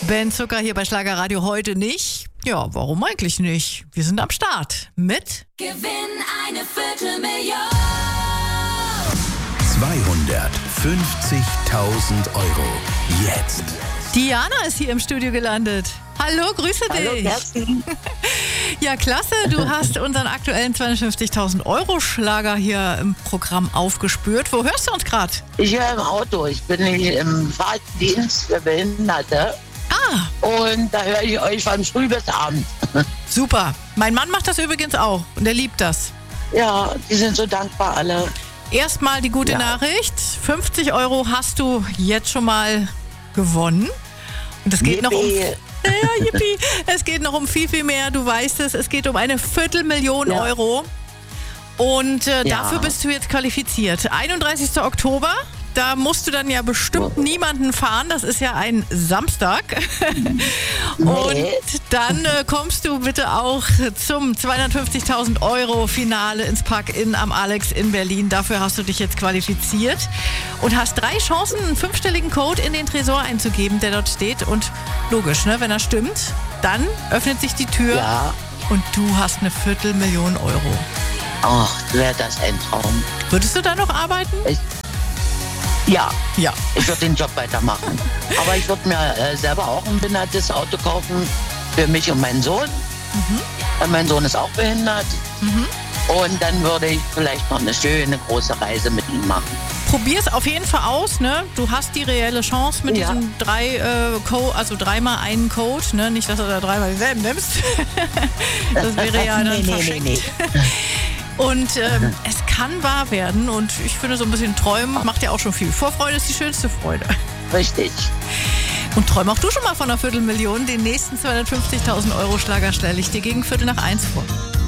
Ben Zucker hier bei Schlagerradio heute nicht. Ja, warum eigentlich nicht? Wir sind am Start mit Gewinn eine Viertelmillion. 250.000 Euro. Jetzt. Diana ist hier im Studio gelandet. Hallo, grüße dich. Hallo, Kerstin. Ja, klasse. Du hast unseren aktuellen 250.000 Euro Schlager hier im Programm aufgespürt. Wo hörst du uns gerade? Ich höre im Auto. Ich bin im Fahrdienst für Behinderte. Und da höre ich euch von früh bis abend. Super. Mein Mann macht das übrigens auch und er liebt das. Ja, die sind so dankbar alle. Erstmal die gute Nachricht. 50 Euro hast du jetzt schon mal gewonnen. Und es geht noch um... Yippie. Ja, yippie. Es geht noch um viel, viel mehr. Du weißt es. Es geht um eine Viertelmillion Euro. Und dafür bist du jetzt qualifiziert. 31. Oktober. Da musst du dann ja bestimmt niemanden fahren. Das ist ja ein Samstag. Und dann kommst du bitte auch zum 250.000 Euro Finale ins Park-In am Alex in Berlin. Dafür hast du dich jetzt qualifiziert und hast 3 Chancen, einen 5-stelligen Code in den Tresor einzugeben, der dort steht. Und logisch, ne, wenn er stimmt, dann öffnet sich die Tür und du hast eine Viertelmillion Euro. Ach, wäre das ein Traum. Würdest du da noch arbeiten? Ja, Ja. ich würde den Job weitermachen. Aber ich würde mir selber auch ein behindertes Auto kaufen für mich und meinen Sohn. Mein Sohn ist auch behindert. Und dann würde ich vielleicht noch eine schöne große Reise mit ihm machen. Probier's auf jeden Fall aus, ne? Du hast die reelle Chance mit diesen 3 also 3-mal einen Code, ne? Nicht, dass du da 3-mal denselben nimmst. Das wäre ja dann verschenkt. Nee. Und es kann wahr werden und ich finde, so ein bisschen träumen macht ja auch schon viel. Vorfreude ist die schönste Freude. Richtig. Und träum auch du schon mal von einer Viertelmillion. Den nächsten 250.000 Euro Schlager stelle ich dir gegen 1:15 vor.